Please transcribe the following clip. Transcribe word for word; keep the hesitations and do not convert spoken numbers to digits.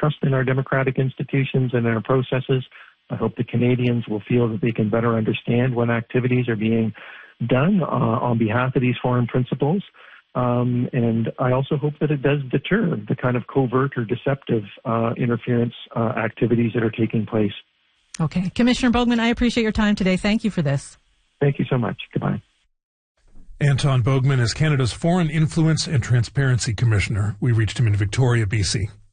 trust in our democratic institutions and in our processes. I hope the Canadians will feel that they can better understand when activities are being done uh, on behalf of these foreign principals. Um, and I also hope that it does deter the kind of covert or deceptive uh, interference uh, activities that are taking place. Okay. Commissioner Boagman, I appreciate your time today. Thank you for this. Thank you so much. Goodbye. Anton Boagman is Canada's Foreign Influence and Transparency Commissioner. We reached him in Victoria, B C.